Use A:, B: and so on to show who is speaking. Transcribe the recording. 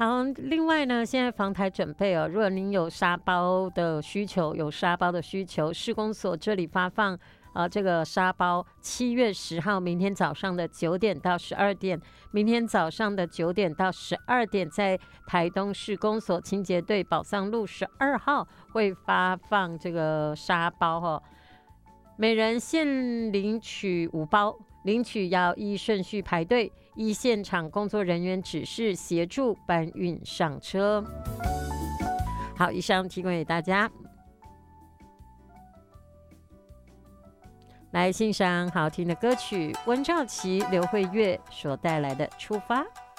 A: 好，另外呢，现在防台准备哦，如果您有沙包的需求，市公所这里发放这个沙包，7月10号明天早上的9点到12点，明天早上的9点到12点，在台东市公所清洁队宝藏路12号会发放这个沙包哦，每人限领取5包。领取要依顺序排队，依现场工作人员指示协助搬运上车。好，以上提供给大家。来欣赏好听的歌曲，温兆琪、刘慧月所带来的《出发》。